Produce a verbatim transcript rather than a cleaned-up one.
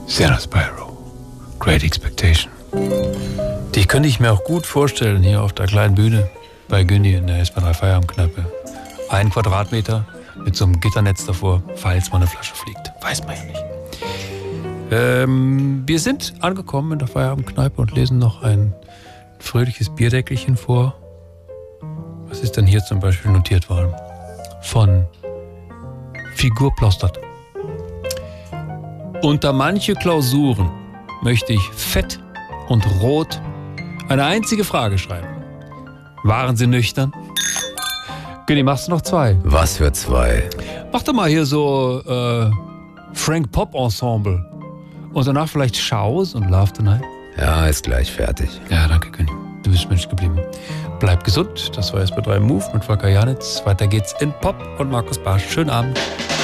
Sinner Spyro. Great Expectation. Die könnte ich mir auch gut vorstellen hier auf der kleinen Bühne bei Günni in der S B drei Feierabendkneipe. Ein Quadratmeter mit so einem Gitternetz davor, falls mal eine Flasche fliegt. Weiß man ja nicht. Ähm, wir sind angekommen in der Feierabendkneipe und lesen noch ein fröhliches Bierdeckelchen vor. Was ist denn hier zum Beispiel notiert worden? Von Figur Plostert. Unter manche Klausuren möchte ich fett und rot eine einzige Frage schreiben. Waren Sie nüchtern? Günni, machst du noch zwei? Was für zwei? Mach doch mal hier so äh, Frank Pop Ensemble. Und danach vielleicht Shows und Love Tonight. Ja, ist gleich fertig. Ja, danke, Günni. Du bist Mensch geblieben. Bleib gesund. Das war S B drei Move mit Volker Janitz. Weiter geht's in Pop und Markus Barsch. Schönen Abend.